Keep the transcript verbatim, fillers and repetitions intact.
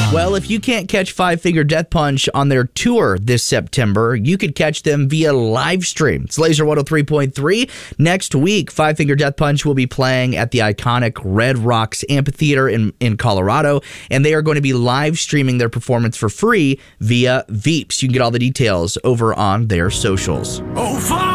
Well, if you can't catch Five Finger Death Punch on their tour this September, you could catch them via live stream. It's Laser one oh three point three. Next week, Five Finger Death Punch will be playing at the iconic Red Rocks Amphitheater in, in Colorado, and they are going to be live streaming their performance for free via Veeps. You can get all the details over on their socials. Oh,